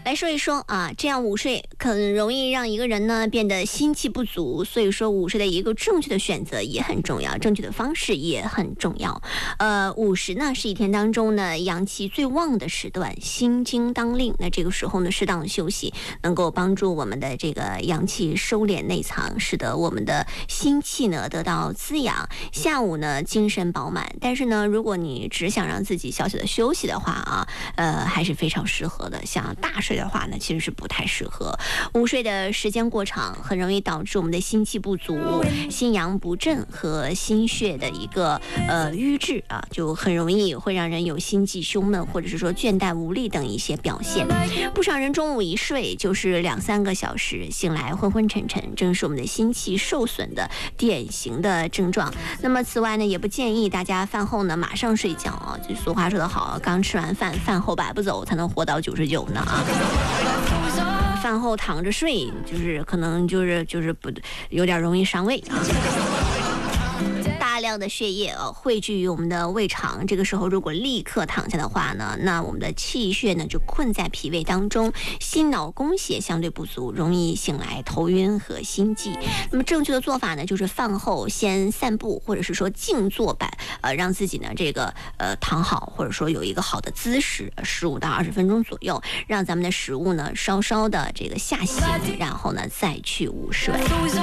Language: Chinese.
来说一说啊，这样午睡很容易让一个人呢变得心气不足，所以说午睡的一个正确的选择也很重要，正确的方式也很重要。午时呢是一天当中呢阳气最旺的时段，心经当令，那这个时候呢适当的休息，能够帮助我们的这个阳气收敛内藏，使得我们的心气呢得到滋养。下午呢精神饱满，但是呢如果你只想让自己小小的休息的话啊，还是非常适合的。像大睡的话呢，其实是不太适合。午睡的时间过长，很容易导致我们的心气不足、心阳不振和心血的一个瘀滞啊，就很容易会让人有心悸、胸闷，或者是说倦怠无力等一些表现。不少人中午一睡就是2-3个小时，醒来昏昏沉沉，正是我们的心气受损的典型的症状。那么此外呢，也不建议大家饭后呢马上睡觉啊，就俗话说得好，刚吃完饭，饭后百步走才能活到99呢啊。饭后躺着睡，就是可能就是不有点容易伤胃啊。大量的血液汇聚于我们的胃肠，这个时候如果立刻躺下的话呢，那我们的气血呢就困在脾胃当中，心脑供血相对不足，容易醒来头晕和心悸。那么正确的做法呢，就是饭后先散步，或者是说静坐板，让自己呢这个躺好，或者说有一个好的姿势，15到20分钟左右，让咱们的食物呢稍稍的这个下行，然后呢再去午睡。